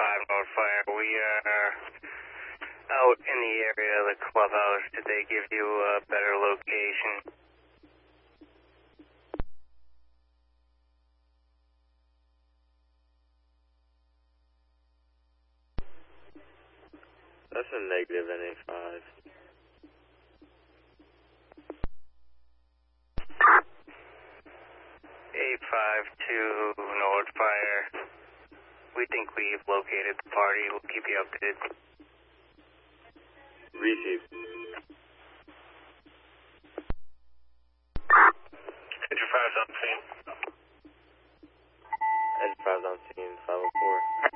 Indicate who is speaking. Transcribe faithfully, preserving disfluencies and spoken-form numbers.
Speaker 1: five Northfire. We are out in the area of the clubhouse. Did they give you a better location?
Speaker 2: That's a negative N A five.
Speaker 1: eight five two Northfire. We think we've located the party. We'll keep you updated.
Speaker 2: Receive.